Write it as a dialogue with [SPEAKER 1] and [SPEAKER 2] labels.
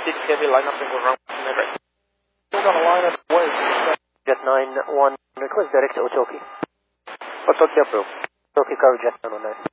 [SPEAKER 1] Heavy, line up and go around from there, right?
[SPEAKER 2] We're going to line up away. Jet 9-1, request direct to Otoki.
[SPEAKER 1] Otoki approved.
[SPEAKER 2] Otoki cover Jet 919.